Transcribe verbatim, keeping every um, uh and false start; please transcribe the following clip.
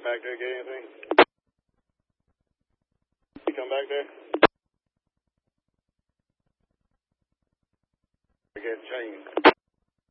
back there, get anything? You come back there? I get chain.